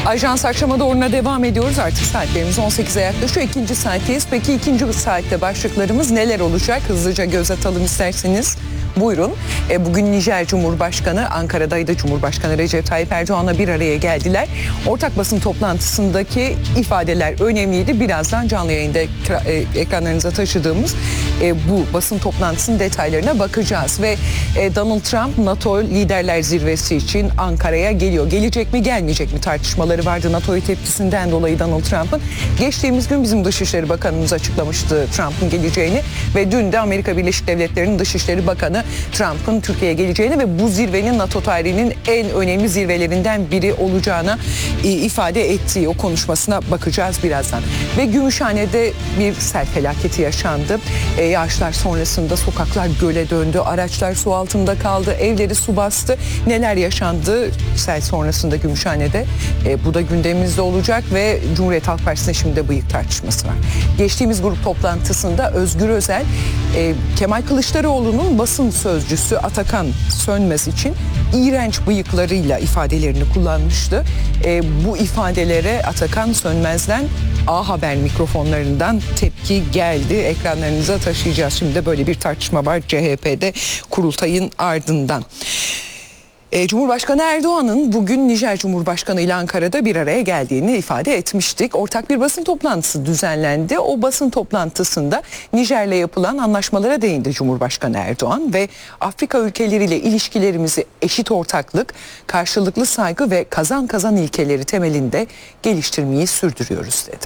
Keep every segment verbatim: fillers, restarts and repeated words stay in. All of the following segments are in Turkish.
Ajans akşama doğruna devam ediyoruz. Artık saatlerimiz on sekize yaklaşıyor. İkinci saatteyiz. Peki ikinci saatte başlıklarımız neler olacak? Hızlıca göz atalım isterseniz. Buyurun. E, bugün Nijer Cumhurbaşkanı, Ankara'daydı Cumhurbaşkanı Recep Tayyip Erdoğan'la bir araya geldiler. Ortak basın toplantısındaki ifadeler önemliydi. Birazdan canlı yayında ekra, e, ekranlarınıza taşıdığımız e, bu basın toplantısının detaylarına bakacağız. Ve e, Donald Trump NATO Liderler Zirvesi için Ankara'ya geliyor. Gelecek mi gelmeyecek mi tartışmaları vardı NATO'yu tepkisinden dolayı Donald Trump'ın. Geçtiğimiz gün bizim Dışişleri Bakanımız açıklamıştı Trump'ın geleceğini ve dün de Amerika Birleşik Devletleri'nin Dışişleri Bakanı Trump'ın Türkiye'ye geleceğini ve bu zirvenin NATO tarihinin en önemli zirvelerinden biri olacağına e, ifade ettiği o konuşmasına bakacağız birazdan. Ve Gümüşhane'de bir sel felaketi yaşandı. E, yağışlar sonrasında sokaklar göle döndü, araçlar su altında kaldı, evleri su bastı. Neler yaşandı sel sonrasında Gümüşhane'de? E, bu da gündemimizde olacak ve Cumhuriyet Halk Partisi'nde şimdi de bıyık tartışması var. Geçtiğimiz grup toplantısında Özgür Özel, e, Kemal Kılıçdaroğlu'nun basın sözcüsü Atakan Sönmez için iğrenç bıyıklarıyla ifadelerini kullanmıştı. E, bu ifadelere Atakan Sönmez'den A Haber mikrofonlarından tepki geldi. Ekranlarınıza taşıyacağız. Şimdi de böyle bir tartışma var C H P'de kurultayın ardından. E, Cumhurbaşkanı Erdoğan'ın bugün Nijer Cumhurbaşkanı ile Ankara'da bir araya geldiğini ifade etmiştik. Ortak bir basın toplantısı düzenlendi. O basın toplantısında Nijer'le yapılan anlaşmalara değindi Cumhurbaşkanı Erdoğan ve Afrika ülkeleriyle ilişkilerimizi eşit ortaklık, karşılıklı saygı ve kazan kazan ilkeleri temelinde geliştirmeyi sürdürüyoruz dedi.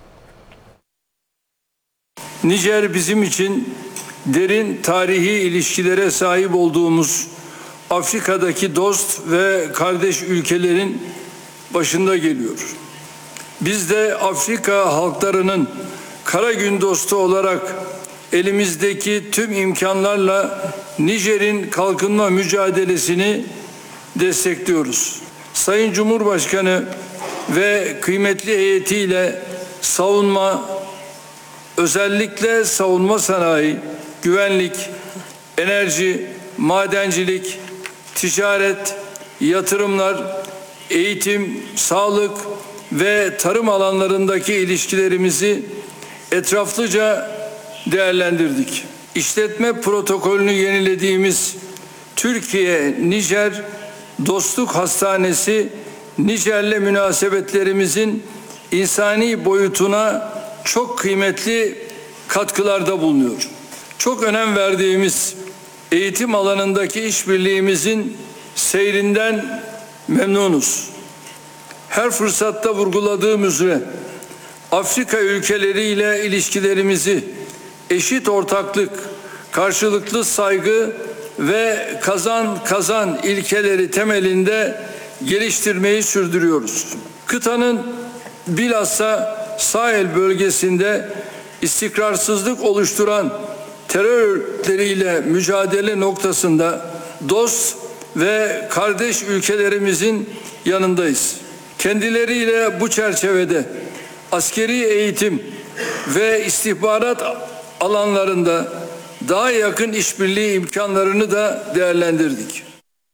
Nijer bizim için derin tarihi ilişkilere sahip olduğumuz Afrika'daki dost ve kardeş ülkelerin başında geliyor. Biz de Afrika halklarının kara gün dostu olarak elimizdeki tüm imkanlarla Nijer'in kalkınma mücadelesini destekliyoruz. Sayın Cumhurbaşkanı ve kıymetli heyetiyle savunma, özellikle savunma sanayi, güvenlik, enerji, madencilik, ticaret, yatırımlar, eğitim, sağlık ve tarım alanlarındaki ilişkilerimizi etraflıca değerlendirdik. İşletme protokolünü yenilediğimiz Türkiye-Nijer Dostluk Hastanesi, Nijer'le münasebetlerimizin insani boyutuna çok kıymetli katkılarda bulunuyor. Çok önem verdiğimiz eğitim alanındaki işbirliğimizin seyrinden memnunuz. Her fırsatta vurguladığım üzere Afrika ülkeleriyle ilişkilerimizi eşit ortaklık, karşılıklı saygı ve kazan kazan ilkeleri temelinde geliştirmeyi sürdürüyoruz. Kıtanın bilhassa Sahel bölgesinde istikrarsızlık oluşturan terör örgütleriyle mücadele noktasında dost ve kardeş ülkelerimizin yanındayız. Kendileriyle bu çerçevede askeri eğitim ve istihbarat alanlarında daha yakın işbirliği imkanlarını da değerlendirdik.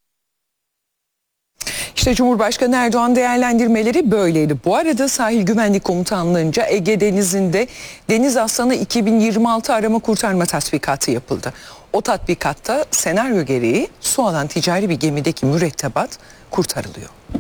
İşte Cumhurbaşkanı Erdoğan değerlendirmeleri böyleydi. Bu arada Sahil Güvenlik Komutanlığı'nca Ege Denizi'nde Deniz Aslanı iki bin yirmi altı arama kurtarma tatbikatı yapıldı. O tatbikatta senaryo gereği su alan ticari bir gemideki mürettebat kurtarılıyor.